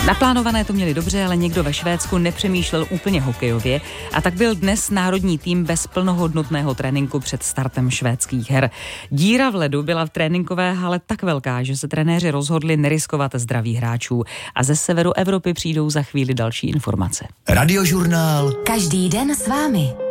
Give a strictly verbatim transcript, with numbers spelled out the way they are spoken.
Naplánované to měli dobře, ale někdo ve Švédsku nepřemýšlel úplně hokejově a tak byl dnes národní tým bez plnohodnotného tréninku před startem švédských her. Díra v ledu byla v tréninkové hale tak velká, že se trenéři rozhodli neriskovat zdraví hráčů a ze severu Evropy přijdou za chvíli další informace. Radiožurnál. Každý den s vámi.